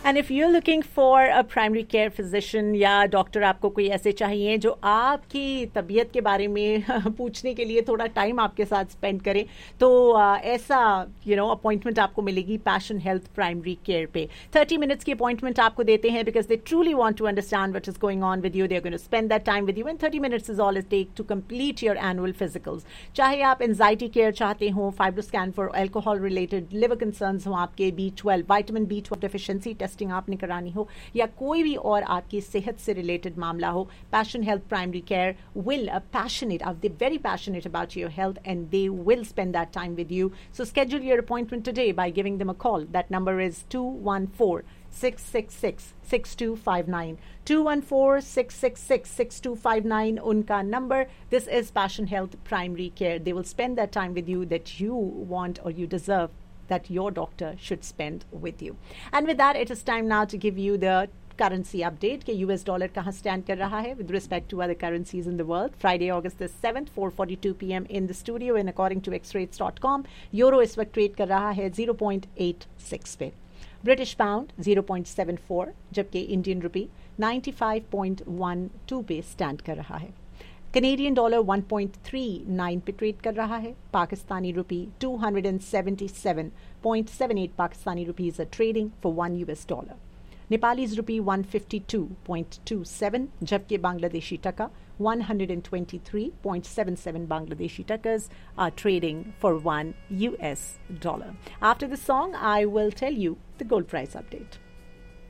And if you are looking for a primary care physician या doctor, आपको कोई ऐसे चाहिए जो आपकी तबीयत के बारे में पूछने के लिए थोड़ा टाइम आपके साथ स्पेंड करें, तो ऐसा अपॉइंटमेंट आपको मिलेगी पैशन हेल्थ प्राइमरी केयर पे. 30 मिनट्स की अपॉइंटमेंट आपको देते हैं because they truly want to understand what is going on with you. They are going to spend that time with you and 30 minutes is all it take to complete your annual physicals. चाहे आप anxiety care चाहते हो, fibro scan for alcohol related liver concerns हो, आपके B12 vitamin B12 deficiency testing आपने करानी हो, या कोई भी और आपकी सेहत से रिलेटेड मामला हो, passion health primary care will they're very passionate about your health and they will spend that time with you. So schedule your appointment today by giving them a call. That number is 214-666-6259. 214-666-6259 unka number. This is Passion Health Primary Care. They will spend that time with you that you want or you deserve, that your doctor should spend with you. And with that, it is time now to give you the currency update कि US dollar कहाँ stand कर रहा है with respect to other currencies in the world. Friday, August the 7th, 4:42 p.m. in the studio and according to xrates.com, euro इस वक्त trade कर रहा है 0.86 पे. ब्रिटिश पाउंड 0.74, जबकि इंडियन रुपी 95.12 पे स्टैंड कर रहा है. कैनेडियन डॉलर 1.39 पे ट्रेड कर रहा है. पाकिस्तानी रुपी 277.78 Pakistani rupees are trading for $1 dollar. Nepalese रुपी 152.27, जबकि बांग्लादेशी टका 123.77 Bangladeshi takas are trading for $1. After the song, I will tell you the gold price update.